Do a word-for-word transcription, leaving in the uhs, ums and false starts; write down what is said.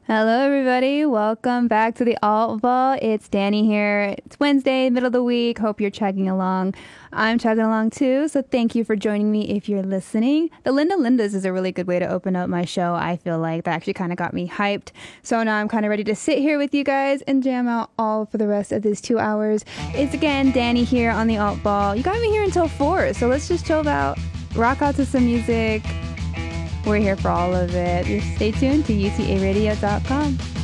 Hello, everybody. Welcome back to the Alt Ball. It's Danny here. It's Wednesday, middle of the week. Hope you're chugging along. I'm chugging along too, so thank you for joining me if you're listening. The Linda Lindas is a really good way to open up my show. I feel like that actually kind of got me hyped. So now I'm kind of ready to sit here with you guys and jam out all for the rest of this two hours. It's again Danny here on the Alt Ball. You got me here until four, so let's just chill out, rock out to some music. We're here for all of it. Just stay tuned to U T A radio dot com.